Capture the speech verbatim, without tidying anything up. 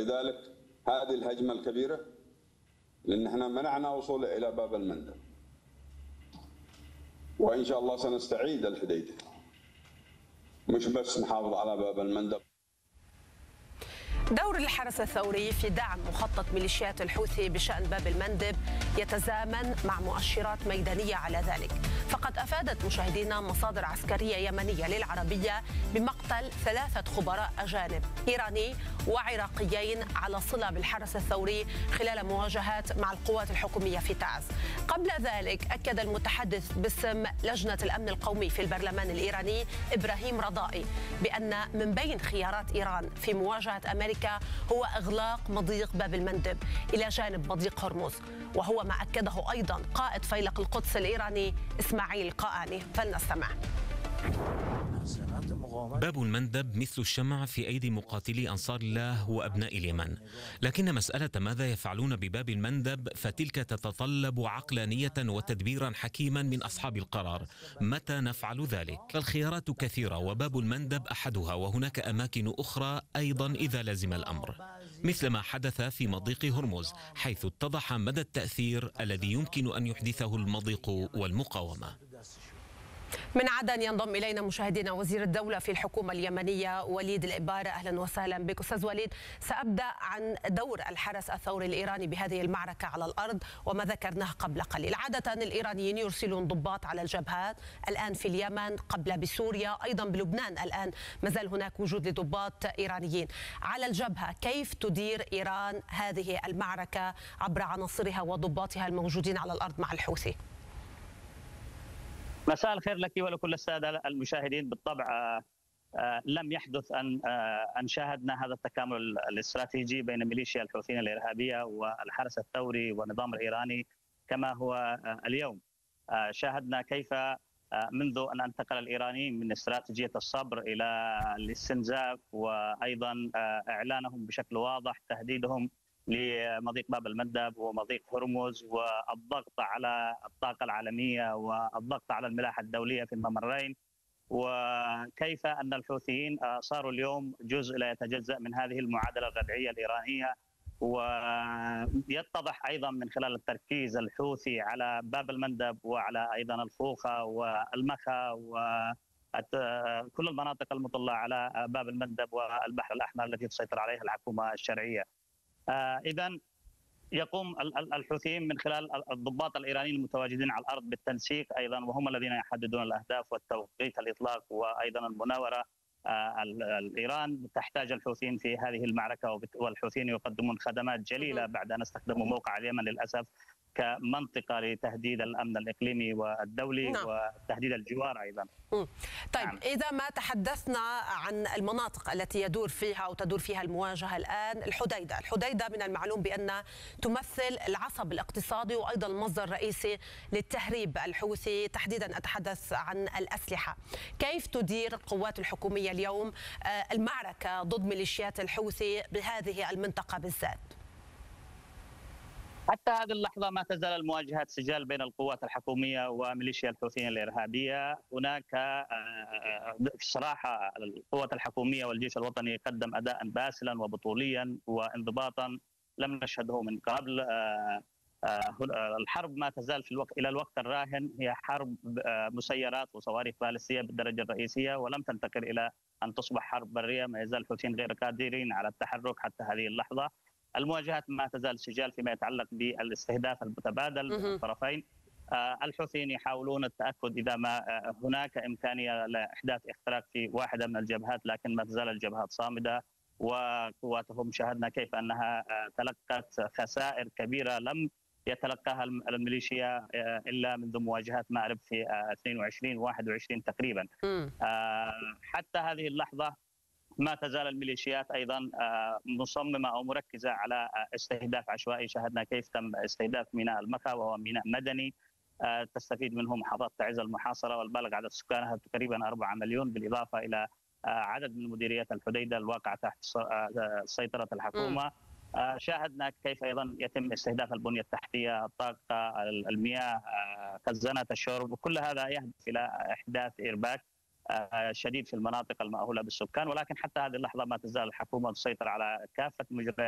ولذلك هذه الهجمة الكبيرة، لأن احنا منعنا وصوله إلى باب المندب، وإن شاء الله سنستعيد الحديدة، مش بس نحافظ على باب المندب. دور الحرس الثوري في دعم مخطط ميليشيات الحوثي بشأن باب المندب يتزامن مع مؤشرات ميدانية على ذلك، فقد أفادت مشاهدينا مصادر عسكرية يمنية للعربية بمقتل ثلاثة خبراء أجانب إيراني وعراقيين على صلة بالحرس الثوري خلال مواجهات مع القوات الحكومية في تعز. قبل ذلك أكد المتحدث باسم لجنة الأمن القومي في البرلمان الإيراني إبراهيم رضائي بأن من بين خيارات إيران في مواجهة أمريكا هو إغلاق مضيق باب المندب إلى جانب مضيق هرمز، وهو ما أكده أيضا قائد فيلق القدس الإيراني إسماعيل قائاني. فلنستمع. باب المندب مثل الشمع في أيدي مقاتلي أنصار الله وأبناء اليمن، لكن مسألة ماذا يفعلون بباب المندب فتلك تتطلب عقلانية وتدبيرا حكيما من أصحاب القرار. متى نفعل ذلك؟ فالخيارات كثيرة وباب المندب أحدها، وهناك أماكن أخرى أيضا إذا لزم الأمر، مثل ما حدث في مضيق هرمز حيث اتضح مدى التأثير الذي يمكن أن يحدثه المضيق والمقاومة. من عدن ينضم إلينا مشاهدينا وزير الدولة في الحكومة اليمنية وليد الإبارة. أهلا وسهلا بك أستاذ وليد. سأبدأ عن دور الحرس الثوري الإيراني بهذه المعركة على الأرض وما ذكرناه قبل قليل. عادة الإيرانيين يرسلون ضباط على الجبهات، الآن في اليمن، قبل بسوريا، أيضا بلبنان الآن ما زال هناك وجود لضباط إيرانيين على الجبهة. كيف تدير إيران هذه المعركة عبر عناصرها وضباطها الموجودين على الأرض مع الحوثي؟ مساء الخير لك ولكل السادة المشاهدين. بالطبع لم يحدث أن أن شاهدنا هذا التكامل الاستراتيجي بين ميليشيا الحوثيين الإرهابية والحرس الثوري والنظام الإيراني كما هو اليوم. شاهدنا كيف منذ أن انتقل الإيرانيين من استراتيجية الصبر إلى الاستنزاف، وأيضا إعلانهم بشكل واضح تهديدهم لمضيق باب المندب ومضيق هرمز والضغط على الطاقة العالمية والضغط على الملاحة الدولية في الممرين، وكيف أن الحوثيين صاروا اليوم جزء لا يتجزأ من هذه المعادلة الردعية الإيرانية. ويتضح أيضا من خلال التركيز الحوثي على باب المندب وعلى أيضا الخوخة والمخا وكل المناطق المطلة على باب المندب والبحر الأحمر التي تسيطر عليها الحكومة الشرعية. إذن يقوم الحوثيين من خلال الضباط الإيرانيين المتواجدين على الأرض بالتنسيق أيضا، وهم الذين يحددون الأهداف والتوقيت الإطلاق وأيضا المناورة. الإيران تحتاج الحوثيين في هذه المعركة، والحوثيين يقدمون خدمات جليلة بعد أن استخدموا موقع اليمن للأسف كمنطقة لتهديد الأمن الإقليمي والدولي نعم. وتهديد الجوار أيضا. طيب نعم. إذا ما تحدثنا عن المناطق التي يدور فيها أو تدور فيها المواجهة الآن، الحديدة الحديدة من المعلوم بأن تمثل العصب الاقتصادي وأيضا المصدر الرئيسي للتهريب الحوثي، تحديدا أتحدث عن الأسلحة. كيف تدير القوات الحكومية اليوم المعركة ضد ميليشيات الحوثي بهذه المنطقة بالذات؟ حتى هذه اللحظة ما تزال المواجهات سجال بين القوات الحكومية وميليشيا الحوثيين الإرهابية. هناك صراحة القوات الحكومية والجيش الوطني قدم أداء باسلا وبطوليا وانضباطا لم نشهده من قبل. الحرب ما تزال في الوقت إلى الوقت الراهن هي حرب مسيرات وصواريخ باليستية بالدرجة الرئيسية، ولم تنتقل إلى أن تصبح حرب برية. ما يزال الحوثيين غير قادرين على التحرك حتى هذه اللحظة. المواجهات ما تزال سجال فيما يتعلق بالاستهداف المتبادل بين الطرفين. الحوثيين يحاولون التأكد إذا ما هناك إمكانية لإحداث اختراق في واحدة من الجبهات، لكن ما تزال الجبهات صامدة، وقواتهم شاهدنا كيف أنها تلقت خسائر كبيرة لم يتلقاها الميليشيا إلا منذ مواجهات مأرب في اثنين وعشرين واحد وعشرين تقريبا. حتى هذه اللحظة ما تزال الميليشيات أيضا مصممة أو مركزة على استهداف عشوائي. شاهدنا كيف تم استهداف ميناء المخا وهو ميناء مدني تستفيد منه محافظة تعز المحاصرة والبالغ عدد سكانها تقريبا أربعة مليون، بالإضافة إلى عدد من مديريات الحديدة الواقعة تحت سيطرة الحكومة. شاهدنا كيف أيضا يتم استهداف البنية التحتية، الطاقة، المياه، خزانات الشرب، وكل هذا يهدف إلى إحداث إرباك شديد في المناطق المأهولة بالسكان. ولكن حتى هذه اللحظة ما تزال الحكومة تسيطر على كافة مجريات